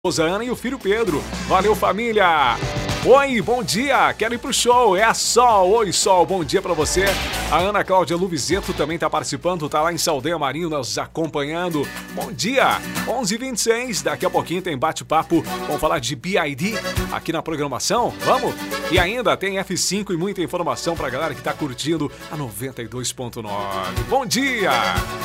esposa Ana e o filho Pedro. Valeu, família! Oi, bom dia! Quero ir pro show, é a Sol. Oi, Sol, bom dia pra você. A Ana Cláudia Luvizeto também tá participando, tá lá em Saldanha Marinho, nos acompanhando. Bom dia! 11h26, daqui a pouquinho tem bate-papo. Vamos falar de BID aqui na programação, vamos? E ainda tem F5 e muita informação pra galera que tá curtindo a 92.9. Bom dia!